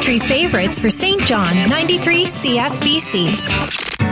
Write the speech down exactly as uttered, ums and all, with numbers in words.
country favorites for Saint John ninety-three C F B C.